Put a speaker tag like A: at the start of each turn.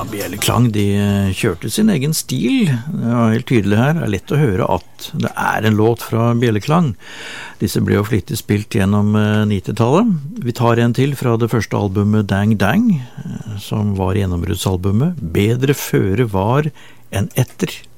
A: Bjelleklang, de kjørte sin egen stil. Det var helt tydelig her. Det lett å høre at det en låt fra Bjelleklang. Disse ble jo flittig spilt gjennom 90-tallet. Vi tar en til fra det første albumet Dang Dang, som var gjennombruddsalbumet. Bedre føre var enn etter.